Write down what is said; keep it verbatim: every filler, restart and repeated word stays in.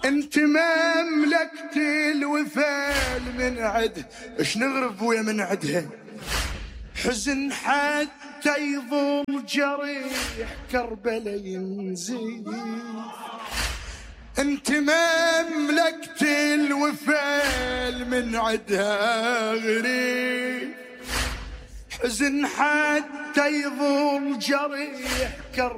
انت مملكة الوفال من عد اش نغرب ويا من عدها، حزن حتى يظل جريح كربلا ينزيد. انت مملكة الوفال من عدها غريب، حزن حتى يظل جريح كربلا